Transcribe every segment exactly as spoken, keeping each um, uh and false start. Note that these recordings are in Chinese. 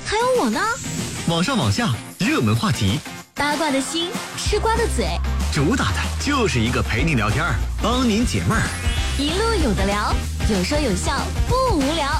还有我呢。 网上网下热门话题， 八卦的心，吃瓜的嘴， 主打的就是一个陪你聊天，帮您解闷儿， 一路有的聊，有说有笑，不无聊。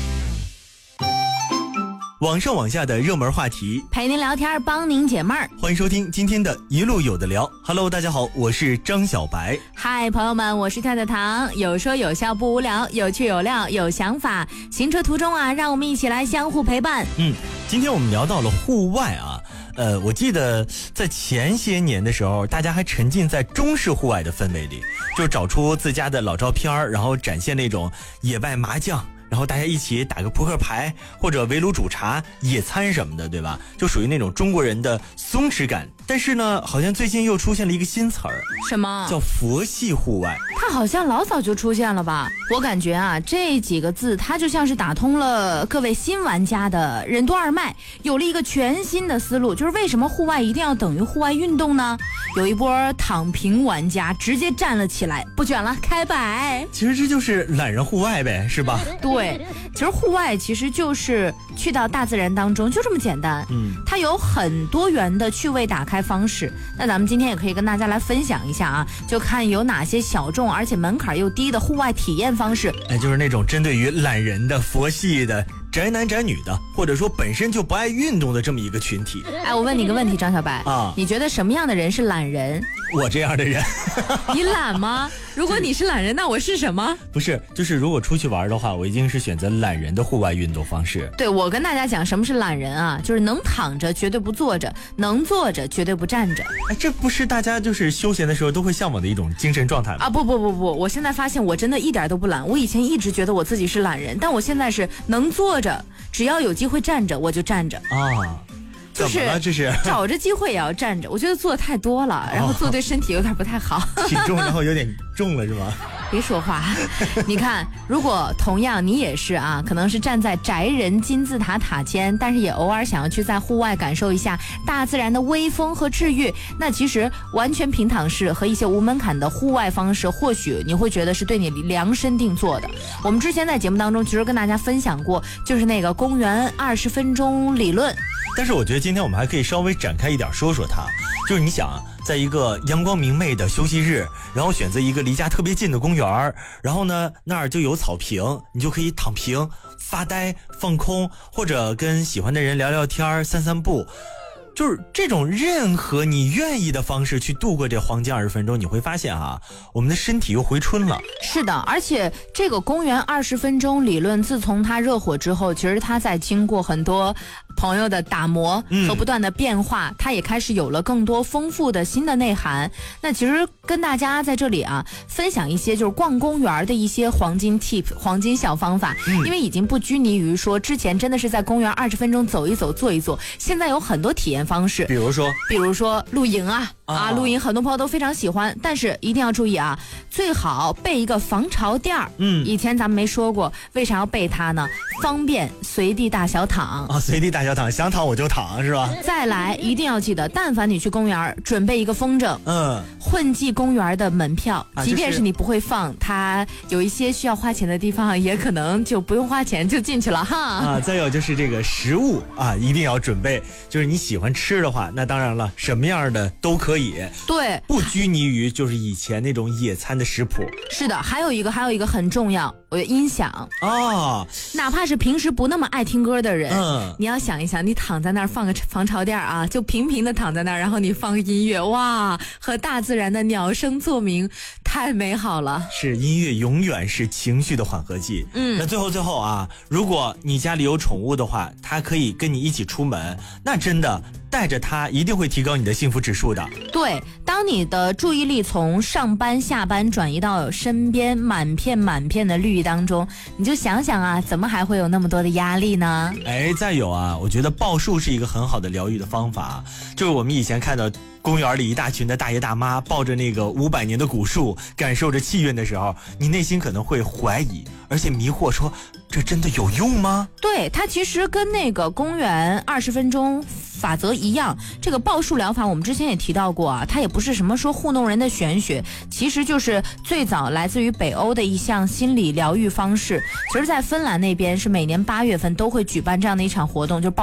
网上网下的热门话题， 陪您聊天，帮您解闷儿。 欢迎收听今天的一路有的聊。Hello， 大家好，我是张小白。 嗨，朋友们，我是跳跳糖，有说有笑不无聊，有趣有料有想法。行车途中啊，让我们一起来相互陪伴。 嗯，今天我们聊到了户外啊。呃，我记得在前些年的时候，大家还沉浸在中式户外的氛围里，就找出自家的老照片，然后展现那种野外麻将，然后大家一起打个扑克牌或者围炉煮茶野餐什么的，对吧？就属于那种中国人的松弛感。但是呢，好像最近又出现了一个新词儿， 什么？ 叫佛系户外。 它好像老早就出现了吧？我感觉啊，这几个字它就像是打通了各位新玩家的任督二脉，有了一个全新的思路，就是为什么户外一定要等于户外运动呢？有一波躺平玩家直接站了起来，不卷了，开摆。 其实这就是懒人户外呗，是吧？ 对，其实户外其实就是去到大自然当中，就这么简单。嗯，它有很多元的趣味打开方式。那咱们今天也可以跟大家来分享一下啊，就看有哪些小众而且门槛又低的户外体验方式。 哎，就是那种针对于懒人的、佛系的、宅男宅女的，或者说本身就不爱运动的这么一个群体。 哎，我问你个问题，张小白啊， 你觉得什么样的人是懒人？ 我这样的人。 你懒吗？如果你是懒人，那我是什么？ 不是，就是如果出去玩的话，我一定是选择懒人的户外运动方式。 对，我跟大家讲什么是懒人啊，就是能躺着绝对不坐着，能坐着绝对不站着。 哎，这不是大家就是休闲的时候都会向往的一种精神状态吗？ 啊，不不不不，我现在发现我真的一点都不懒。我以前一直觉得我自己是懒人，但我现在是能坐着，只要有机会站着我就站着啊。 就是这是找着机会也要站着，我觉得坐的太多了，然后坐对身体有点不太好。 体重然后有点重了是吗？ 别说话。你看，如果同样你也是啊，可能是站在宅人金字塔塔尖，但是也偶尔想要去在户外感受一下大自然的微风和治愈，那其实完全平躺式和一些无门槛的户外方式，或许你会觉得是对你量身定做的。我们之前在节目当中其实跟大家分享过，就是那个公园二十分钟理论。 但是我觉得今天我们还可以稍微展开一点说说它，就是你想啊，在一个阳光明媚的休息日，然后选择一个离家特别近的公园，然后呢那儿就有草坪，你就可以躺平发呆放空，或者跟喜欢的人聊聊天散散步，就是这种任何你愿意的方式去度过这黄金二十分钟，你会发现啊，我们的身体又回春了。 是的，而且这个公园二十分钟理论，自从它热火之后，其实它在经过很多朋友的打磨和不断的变化，嗯、它也开始有了更多丰富的新的内涵。那其实跟大家在这里啊，分享一些就是逛公园的一些黄金 tip、黄金小方法，嗯、因为已经不拘泥于说之前真的是在公园二十分钟走一走、坐一坐，现在有很多体验方式， 比如说， 比如说露营啊。啊，露营很多朋友都非常喜欢，但是一定要注意啊，最好备一个防潮垫儿。嗯，以前咱们没说过，为啥要备它呢？方便随地大小躺啊，随地大小躺，想躺我就躺，是吧？ 再来，一定要记得，但凡你去公园，准备一个风筝，嗯，混迹公园的门票，即便是你不会放，它有一些需要花钱的地方，也可能就不用花钱就进去了哈。 啊，再有就是这个食物啊，一定要准备，就是你喜欢吃的话，那当然了，什么样的都可以。 对， 不拘泥于就是以前那种野餐的食谱。 是的，还有一个还有一个很重要，我的音响啊，哪怕是平时不那么爱听歌的人，嗯，你要想一想，你躺在那儿放个防潮垫啊，就平平的躺在那儿，然后你放个音乐，哇，和大自然的鸟声作鸣，太美好了。 是，音乐永远是情绪的缓和剂。嗯，那最后最后啊，如果你家里有宠物的话，它可以跟你一起出门，那真的带着它一定会提高你的幸福指数的。 对，当你的注意力从上班下班转移到身边满片满片的绿意当中，你就想想啊，怎么还会有那么多的压力呢？ 哎，再有啊，我觉得抱树是一个很好的疗愈的方法，就是我们以前看到公园里一大群的大爷大妈抱着那个五百年的古树，感受着气韵的时候，你内心可能会怀疑，而且迷惑说，这真的有用吗？ 对，它其实跟那个公园二十分钟法则一样，这个抱树疗法我们之前也提到过啊，它也不是什么说糊弄人的玄学，其实就是最早来自于北欧的一项心理疗愈方式。其实在芬兰那边是每年八月份都会举办这样的一场活动，就是抱